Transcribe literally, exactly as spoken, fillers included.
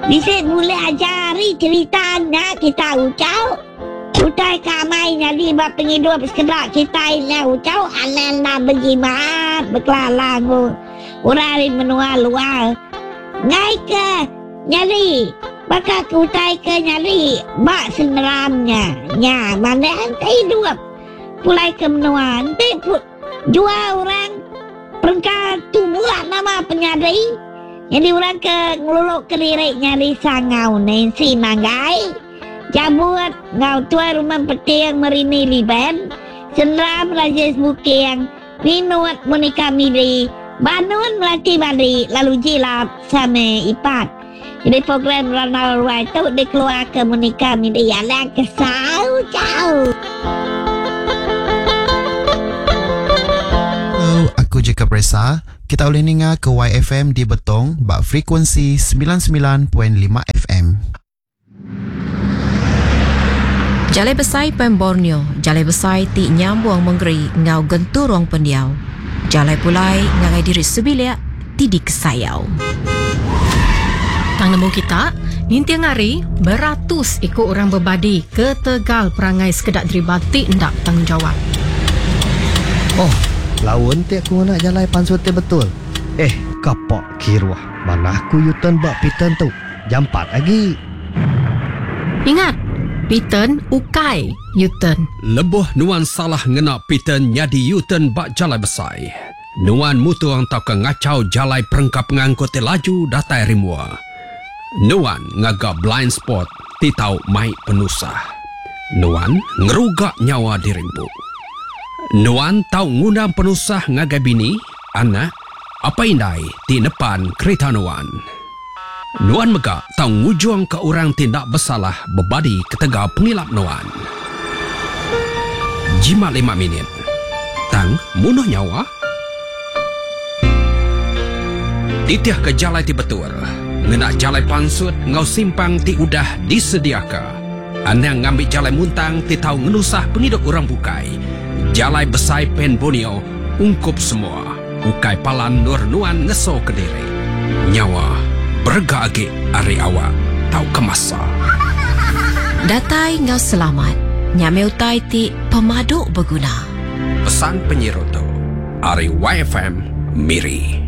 Bisa mula ajari cerita nak kita ucau. Utai kamai jadi bab penghidup sekedak kita ini ucau anan nak berjimat berkelalang orang menua luar. Ngai ke nyari maka utai ke nyari bak seneramnya nya mana ente hidup pulai ke menua ente jual orang perengkat tubuh nama penyadari. Jadi orang ke ngeluluk ke diri nyari sangau Nancy manggai jabut ngau tua rumah peti yang merini liban senram rajes buki yang minut Monika Midi banun melatih bari lalu jilap sama ipat. Jadi program Ronald White tu dikeluar ke Monika Midi yang kesau jauh. Hello, aku Jacob Reza. Kita boleh dengar ke Y F M di Betong bak frekuensi sembilan puluh sembilan perpuluhan lima F M. Jalai besai Pem Borneo, jalai besai ti nyambung menggeri ngau genturong pendiau. Jalai pulai ngagai diri sebilia ti di kesayau. Tang nemu kita, nintiang hari beratus ikut orang berbadi ke Tegal perangai sekedak deribati ndak tanggungjawab. Oh, lawan ti aku nak jalai pansut ti betul. Eh, kapok kiruah. Mana aku yutan bak pitan tu. Jam empat lagi. Ingat, pitan ukai yutan. Lebuh nuan salah ngena pitan nyadi yutan bak jalai besai. Nuan mutu ang tau ke ngacau jalai perengkap ngangkut ti laju datai rimua. Nuan ngaga blind spot ti tau mai penusah. Nuan ngerugak nyawa dirimpu. Nuan tau ngundang penusah ngagai bini, anak, apa indai ti depan kereta Nuan. Nuan megak tau ngujuang ke orang tindak bersalah berbadi ketega pengilap Nuan. Jimat lima minit. Tang munuh nyawa. Titiah ke jalai ti betul. Ngenak jalai pansut ngau simpang ti udah disediaka. Anang ngambil jalai muntang ti tau ngenusah penghidup orang bukai. Jalai besai Pen Borneo ungkup semua. Ukai palan nur nuan ngeso ke diri. Nyawa berga agi ari awak tau kemasa. Datai ngau selamat. Nyame utai ti pemaduk berguna. Pesan penyiroto. Ari Y F M Miri.